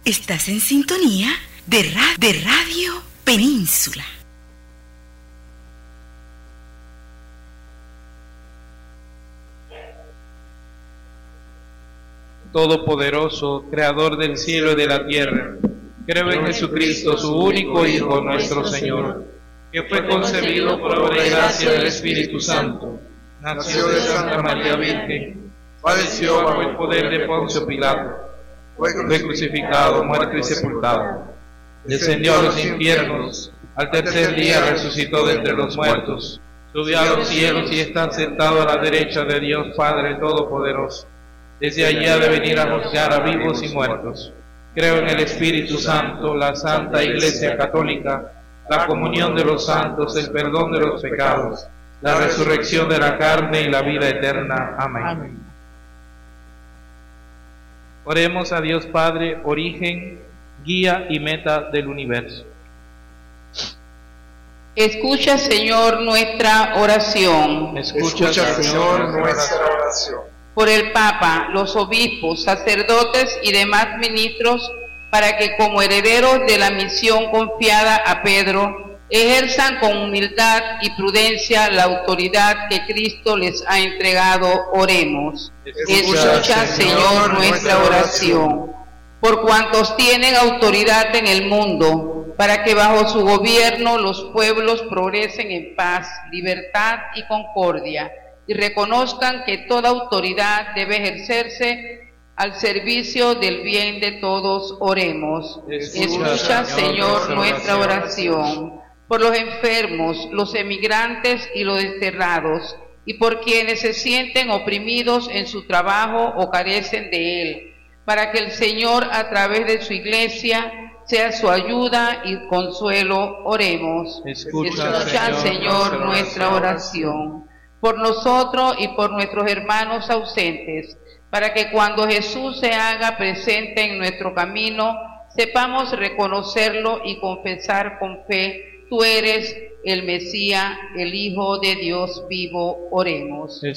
Estás en sintonía de Radio Península. Todopoderoso, Creador del cielo y de la tierra, creo en Jesucristo, su único Hijo, nuestro Señor, que fue concebido por obra y gracia del Espíritu Santo, nació de Santa María Virgen, padeció bajo el poder de Poncio Pilato, fue crucificado, muerto y sepultado, descendió a los infiernos, al tercer día resucitó de entre los muertos, subió a los cielos y está sentado a la derecha de Dios Padre Todopoderoso. Desde allí ha de venir a juzgar a vivos y muertos. Creo en el Espíritu Santo, la Santa Iglesia Católica, la comunión de los santos, el perdón de los pecados, la resurrección de la carne y la vida eterna. Amén. Oremos a Dios Padre, origen, guía y meta del universo. Escucha, Señor, nuestra oración. Escucha, Señor, nuestra oración. Por el Papa, los obispos, sacerdotes y demás ministros, para que como herederos de la misión confiada a Pedro, ejerzan con humildad y prudencia la autoridad que Cristo les ha entregado. Oremos. Escucha, Señor, nuestra oración. Por cuantos tienen autoridad en el mundo, para que bajo su gobierno los pueblos progresen en paz, libertad y concordia, y reconozcan que toda autoridad debe ejercerse al servicio del bien de todos. Oremos. Escucha, Señor, nuestra oración. Por los enfermos, los emigrantes y los desterrados, y por quienes se sienten oprimidos en su trabajo o carecen de él, para que el Señor, a través de su Iglesia, sea su ayuda y consuelo. Oremos. Escucha, Señor, nuestra oración. Por nosotros y por nuestros hermanos ausentes, para que cuando Jesús se haga presente en nuestro camino, sepamos reconocerlo y confesar con fe: tú eres el Mesías, el Hijo de Dios vivo. Oremos.